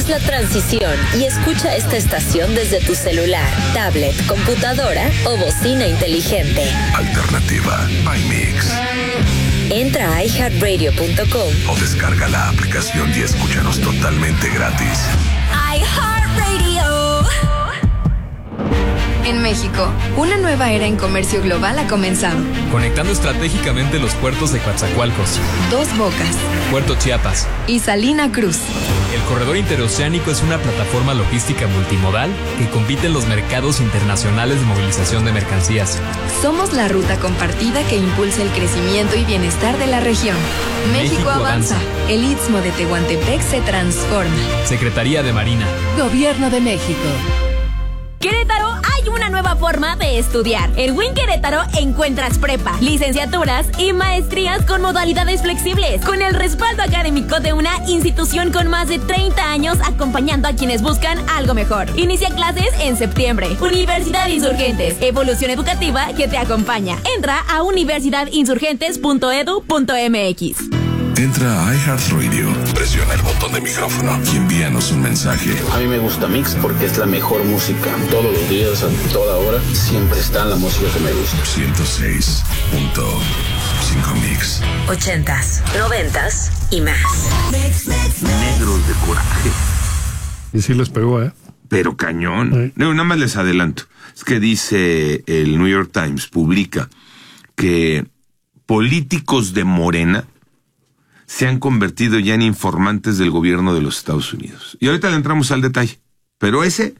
la transición y escucha esta estación desde tu celular, tablet, computadora o bocina inteligente. Alternativa by Mix. Entra a iHeartRadio.com o descarga la aplicación y escúchanos totalmente gratis. iHeartRadio. En México, una nueva era en comercio global ha comenzado. Conectando estratégicamente los puertos de Coatzacoalcos, Dos Bocas, Puerto Chiapas y Salina Cruz. El corredor interoceánico es una plataforma logística multimodal que compite en los mercados internacionales de movilización de mercancías. Somos la ruta compartida que impulsa el crecimiento y bienestar de la región. México avanza. El Istmo de Tehuantepec se transforma. Secretaría de Marina. Gobierno de México. Querétaro, hay una nueva forma de estudiar. En WIN Querétaro encuentras prepa, licenciaturas y maestrías con modalidades flexibles, con el respaldo académico de una institución con más de 30 años acompañando a quienes buscan algo mejor. Inicia clases en septiembre. Universidad Insurgentes, evolución educativa que te acompaña. Entra a universidadinsurgentes.edu.mx. Entra a iHeartRadio, presiona el botón de micrófono y envíanos un mensaje. A mí me gusta Mix porque es la mejor música. Todos los días, a toda hora, siempre está la música que me gusta. 106.5 Mix. 80s, 90s y más. Negros de coraje. Y sí les pegó, ¿eh? Pero cañón. Sí. No, nada más les adelanto. Es que dice el New York Times, publica que políticos de Morena se han convertido ya en informantes del gobierno de los Estados Unidos. Y ahorita le entramos al detalle, pero ese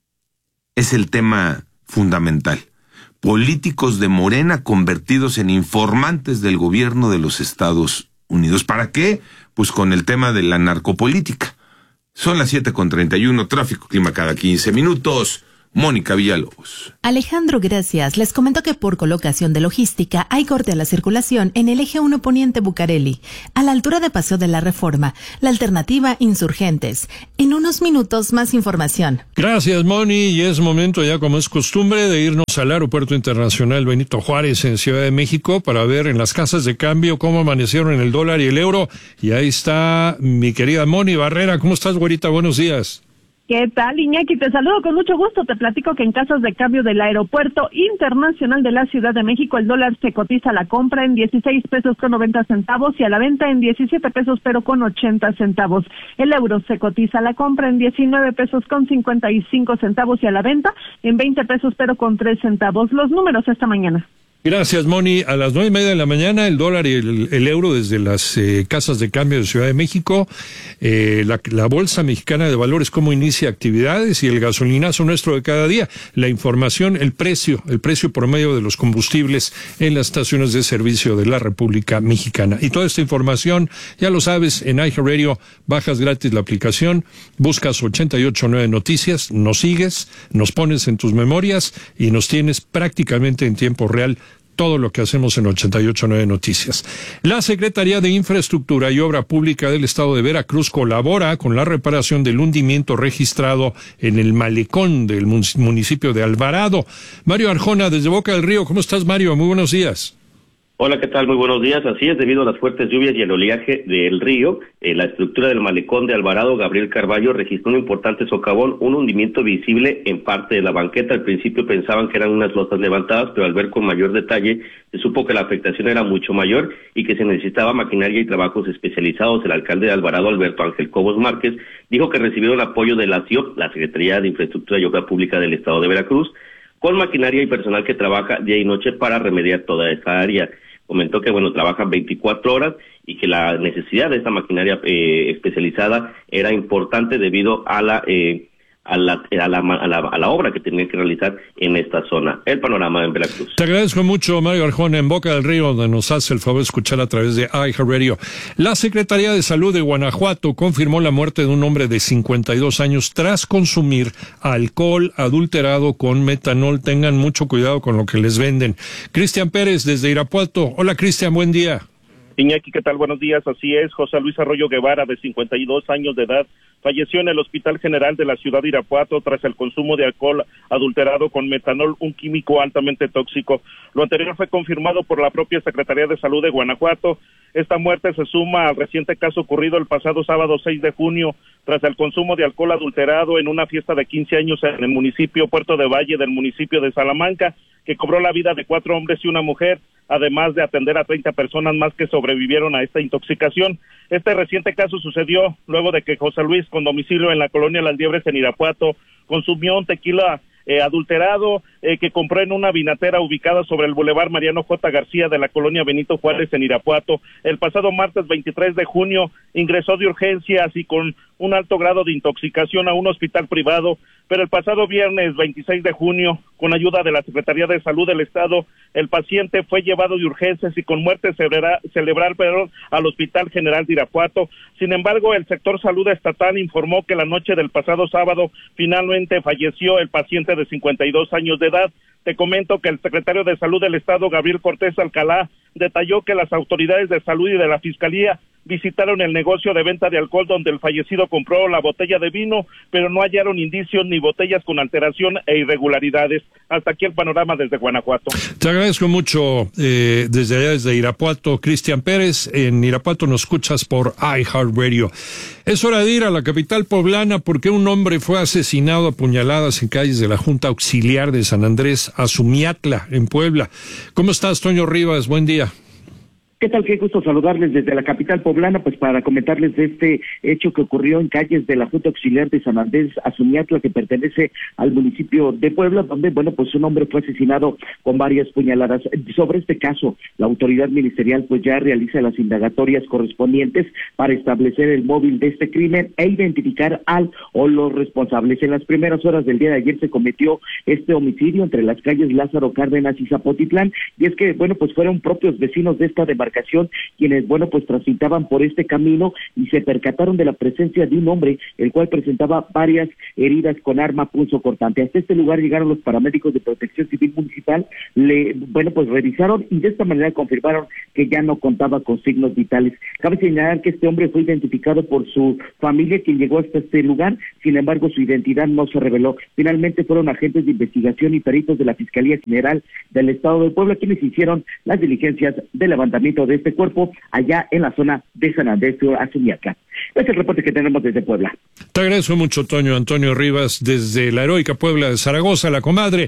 es el tema fundamental. Políticos de Morena convertidos en informantes del gobierno de los Estados Unidos. ¿Para qué? Pues con el tema de la narcopolítica. Son las 7:31, tráfico, clima cada 15 minutos. Mónica Villalobos. Alejandro, gracias. Les comento que por colocación de logística hay corte a la circulación en el eje 1 Poniente Bucareli, a la altura de Paseo de la Reforma, la alternativa Insurgentes. En unos minutos más información. Gracias, Moni, y es momento ya, como es costumbre, de irnos al Aeropuerto Internacional Benito Juárez en Ciudad de México para ver en las casas de cambio cómo amanecieron el dólar y el euro. Y ahí está mi querida Moni Barrera. ¿Cómo estás, güerita? Buenos días. ¿Qué tal, Iñaki? Te saludo con mucho gusto. Te platico que en casas de cambio del Aeropuerto Internacional de la Ciudad de México, el dólar se cotiza a la compra en 16 pesos con 90 centavos y a la venta en 17 pesos pero con 80 centavos. El euro se cotiza a la compra en 19 pesos con 55 centavos y a la venta en 20 pesos pero con 3 centavos. Los números esta mañana. Gracias, Moni. A las 9:30 de la mañana, el dólar y el euro desde las casas de cambio de Ciudad de México, la Bolsa Mexicana de Valores, cómo inicia actividades y el gasolinazo nuestro de cada día. La información, el precio promedio de los combustibles en las estaciones de servicio de la República Mexicana. Y toda esta información, ya lo sabes, en iHeartRadio, bajas gratis la aplicación, buscas 889 Noticias, nos sigues, nos pones en tus memorias y nos tienes prácticamente en tiempo real todo lo que hacemos en 889 Noticias. La Secretaría de Infraestructura y Obra Pública del Estado de Veracruz colabora con la reparación del hundimiento registrado en el malecón del municipio de Alvarado. Mario Arjona, desde Boca del Río. ¿Cómo estás, Mario? Muy buenos días. Hola, ¿qué tal? Muy buenos días. Así es, debido a las fuertes lluvias y el oleaje del río, la estructura del malecón de Alvarado, Gabriel Carballo, registró un importante socavón, un hundimiento visible en parte de la banqueta. Al principio pensaban que eran unas lotas levantadas, pero al ver con mayor detalle, se supo que la afectación era mucho mayor y que se necesitaba maquinaria y trabajos especializados. El alcalde de Alvarado, Alberto Ángel Cobos Márquez, dijo que recibieron apoyo de la CIOP, la Secretaría de Infraestructura y Obra Pública del Estado de Veracruz, con maquinaria y personal que trabaja día y noche para remediar toda esta área. Comentó que, trabajan 24 horas y que la necesidad de esta maquinaria especializada era importante debido a la obra que tenían que realizar en esta zona. El panorama en Veracruz. Te agradezco mucho, Mario Arjona, en Boca del Río, donde nos hace el favor de escuchar a través de iHeartRadio. La Secretaría de Salud de Guanajuato confirmó la muerte de un hombre de 52 años tras consumir alcohol adulterado con metanol. Tengan mucho cuidado con lo que les venden. Cristian Pérez, desde Irapuato. Hola, Cristian, buen día. Iñaki, ¿qué tal? Buenos días. Así es, José Luis Arroyo Guevara, de 52 años de edad, falleció en el Hospital General de la ciudad de Irapuato tras el consumo de alcohol adulterado con metanol, un químico altamente tóxico. Lo anterior fue confirmado por la propia Secretaría de Salud de Guanajuato. Esta muerte se suma al reciente caso ocurrido el pasado sábado 6 de junio, tras el consumo de alcohol adulterado en una fiesta de 15 años en el municipio Puerto de Valle del municipio de Salamanca, que cobró la vida de 4 hombres y una mujer, además de atender a 30 personas más que sobrevivieron a esta intoxicación. Este reciente caso sucedió luego de que José Luis, con domicilio en la colonia Las Liebres en Irapuato, consumió un tequila adulterado que compró en una vinatera ubicada sobre el Boulevard Mariano J. García de la colonia Benito Juárez en Irapuato. El pasado martes 23 de junio ingresó de urgencias y con un alto grado de intoxicación a un hospital privado, pero el pasado viernes 26 de junio, con ayuda de la Secretaría de Salud del Estado, el paciente fue llevado de urgencias y con muerte cerebral al Hospital General de Irapuato. Sin embargo, el sector salud estatal informó que la noche del pasado sábado finalmente falleció el paciente de 52 años de edad. Te comento que el secretario de Salud del Estado, Gabriel Cortés Alcalá, detalló que las autoridades de salud y de la Fiscalía visitaron el negocio de venta de alcohol donde el fallecido compró la botella de vino, pero no hallaron indicios ni botellas con alteración e irregularidades. Hasta aquí el panorama desde Guanajuato. Te agradezco mucho desde allá, desde Irapuato, Cristian Pérez. En Irapuato nos escuchas por iHeartRadio. Es hora de ir a la capital poblana porque un hombre fue asesinado a puñaladas en calles de la Junta Auxiliar de San Andrés, Azumiatla, en Puebla. ¿Cómo estás, Toño Rivas? Buen día. ¿Qué tal? Qué gusto saludarles desde la capital poblana, pues para comentarles de este hecho que ocurrió en calles de la Junta Auxiliar de San Andrés, Azumiatla, que pertenece al municipio de Puebla, donde, pues un hombre fue asesinado con varias puñaladas. Sobre este caso, la autoridad ministerial pues ya realiza las indagatorias correspondientes para establecer el móvil de este crimen e identificar al o los responsables. En las primeras horas del día de ayer se cometió este homicidio entre las calles Lázaro Cárdenas y Zapotitlán, y es que, pues fueron propios vecinos de esta demarcación quienes, pues transitaban por este camino y se percataron de la presencia de un hombre, el cual presentaba varias heridas con arma punzocortante. Hasta este lugar llegaron los paramédicos de Protección Civil Municipal, pues revisaron y de esta manera confirmaron que ya no contaba con signos vitales. Cabe señalar que este hombre fue identificado por su familia, quien llegó hasta este lugar, sin embargo su identidad no se reveló. Finalmente fueron agentes de investigación y peritos de la Fiscalía General del Estado de Puebla quienes hicieron las diligencias de levantamiento de este cuerpo allá en la zona de San Andrés, Azumiatla. Es el reporte que tenemos desde Puebla. Te agradezco mucho, Toño. Antonio Rivas, desde la heroica Puebla de Zaragoza, la comadre,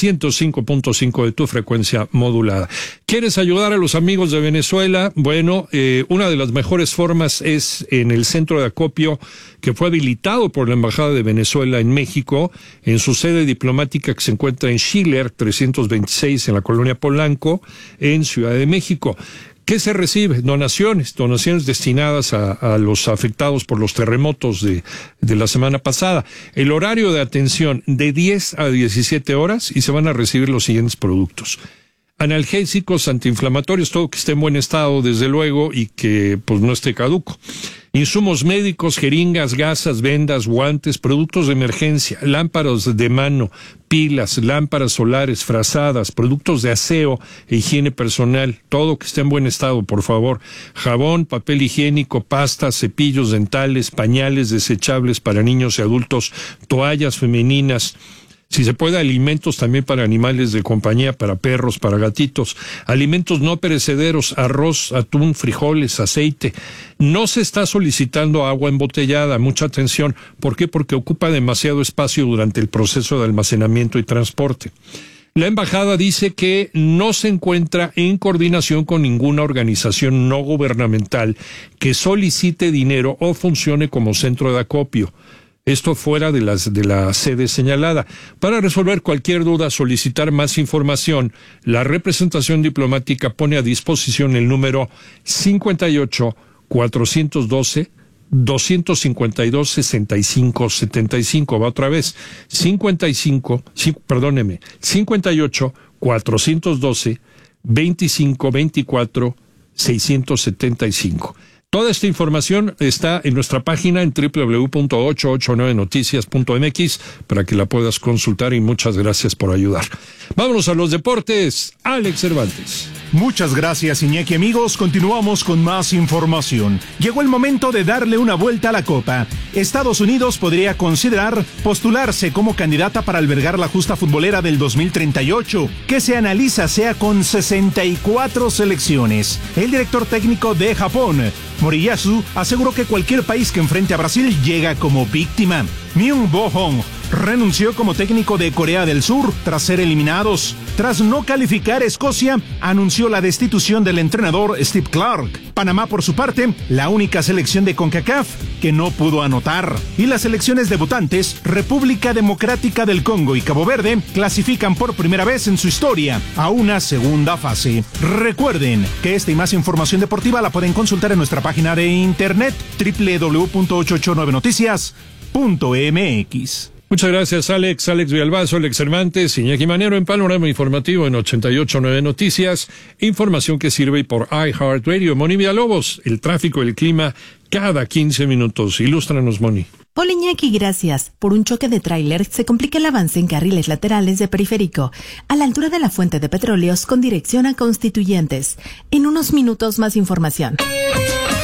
105.5 de tu frecuencia modulada. ¿Quieres ayudar a los amigos de Venezuela? Bueno, una de las mejores formas es en el centro de acopio que fue habilitado por la Embajada de Venezuela en México, en su sede diplomática que se encuentra en Schiller 326 en la colonia Polanco, en Ciudad de México. ¿Qué se recibe? Donaciones destinadas a los afectados por los terremotos de la semana pasada. El horario de atención de 10 a 17 horas y se van a recibir los siguientes productos: analgésicos, antiinflamatorios, todo que esté en buen estado, desde luego, y que no esté caduco. Insumos médicos, jeringas, gasas, vendas, guantes, productos de emergencia, lámparas de mano, pilas, lámparas solares, frazadas, productos de aseo e higiene personal, todo que esté en buen estado, por favor. Jabón, papel higiénico, pastas, cepillos dentales, pañales desechables para niños y adultos, toallas femeninas. Si se puede, alimentos también para animales de compañía, para perros, para gatitos. Alimentos no perecederos, arroz, atún, frijoles, aceite. No se está solicitando agua embotellada, mucha atención. ¿Por qué? Porque ocupa demasiado espacio durante el proceso de almacenamiento y transporte. La embajada dice que no se encuentra en coordinación con ninguna organización no gubernamental que solicite dinero o funcione como centro de acopio. Esto fuera de la sede señalada. Para resolver cualquier duda, solicitar más información, la representación diplomática pone a disposición el número 58-412-252-6575. Va otra vez, 58-412-2524-675. Toda esta información está en nuestra página en www.889noticias.mx para que la puedas consultar, y muchas gracias por ayudar. Vámonos a los deportes. Alex Cervantes. Muchas gracias, Iñaki. Amigos, continuamos con más información. Llegó el momento de darle una vuelta a la Copa. Estados Unidos podría considerar postularse como candidata para albergar la justa futbolera del 2038, que se analiza sea con 64 selecciones. El director técnico de Japón, Moriyasu aseguró que cualquier país que enfrente a Brasil llega como víctima. Myung Bo-hong renunció como técnico de Corea del Sur tras ser eliminados. Tras no calificar, Escocia anunció la destitución del entrenador Steve Clark. Panamá, por su parte, la única selección de CONCACAF que no pudo anotar. Y las selecciones debutantes, República Democrática del Congo y Cabo Verde, clasifican por primera vez en su historia a una segunda fase. Recuerden que esta y más información deportiva la pueden consultar en nuestra página de internet www.889noticias.mx. Muchas gracias, Alex Villalbazo, Alex Cervantes, Iñaki Manero en Panorama Informativo en 88.9 Noticias. Información que sirve por iHeartRadio. Moni Villalobos, el tráfico y el clima cada 15 minutos. Ilústranos, Moni. Hola, Iñaki, gracias. Por un choque de tráiler se complica el avance en carriles laterales de Periférico, a la altura de la fuente de petróleos con dirección a Constituyentes. En unos minutos más información.